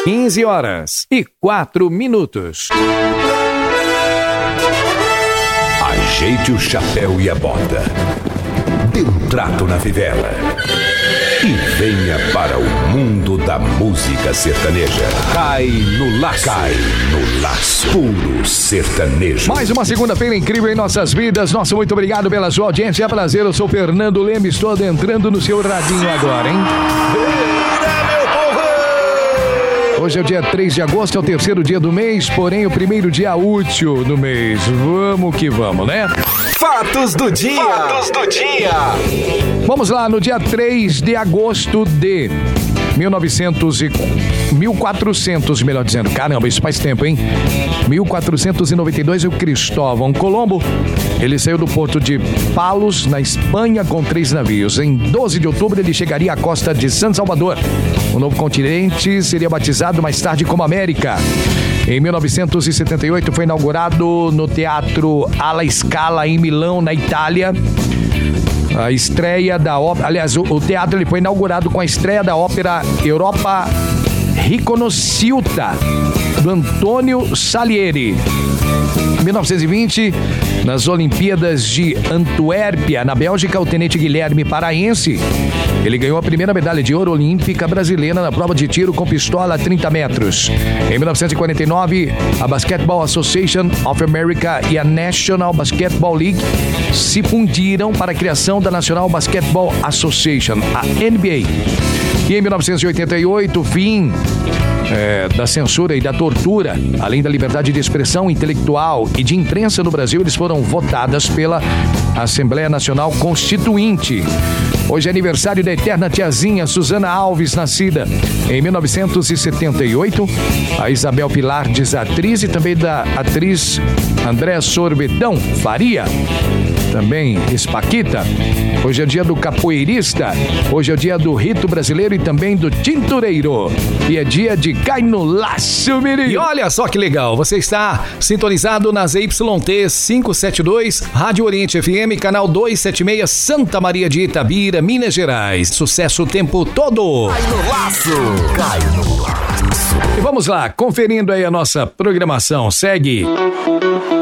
15h04. Ajeite o chapéu e a bota. Dê um trato na fivela. E venha para o mundo da música sertaneja. Cai no laço. Cai no laço. Puro sertanejo. Mais uma segunda-feira incrível em nossas vidas. Nosso muito obrigado pela sua audiência. É prazer, eu sou Fernando Leme. Estou adentrando no seu radinho agora, hein? Hoje é o dia 3 de agosto, é o terceiro dia do mês, porém o primeiro dia útil do mês. Vamos que vamos, né? Fatos do dia. Fatos do dia. Vamos lá, no dia 3 de agosto de 1400, melhor dizendo. Caramba, isso faz tempo, hein? 1492, o Cristóvão Colombo, ele saiu do porto de Palos, na Espanha, com 3 navios. Em 12 de outubro, ele chegaria à costa de San Salvador. O novo continente seria batizado mais tarde como América. Em 1978, foi inaugurado no Teatro Alla Scala, em Milão, na Itália, a estreia da ópera. Aliás, o teatro ele foi inaugurado com a estreia da ópera Europa Riconosciuta, do Antônio Salieri. Em 1920, nas Olimpíadas de Antuérpia, na Bélgica, o tenente Guilherme Paraense, ele ganhou a primeira medalha de ouro olímpica brasileira na prova de tiro com pistola a 30 metros. Em 1949, a Basketball Association of America e a National Basketball League se fundiram para a criação da National Basketball Association, a NBA. E em 1988, o fim da censura e da tortura, além da liberdade de expressão intelectual e de imprensa no Brasil, eles foram votadas pela Assembleia Nacional Constituinte. Hoje é aniversário da eterna tiazinha Susana Alves, nascida em 1978. A Isabel Pilardes, atriz, e também da atriz Andréa Sorvetão Faria, também Espaquita. Hoje é dia do capoeirista. Hoje é o dia do rito brasileiro e também do tintureiro. E é dia de Cai no Laço, menino. E olha só que legal, você está sintonizado nas YT 572, Rádio Oriente FM, canal 276, Santa Maria de Itabira, Minas Gerais. Sucesso o tempo todo. Cai no laço. Cai no laço. E vamos lá, conferindo aí a nossa programação. Segue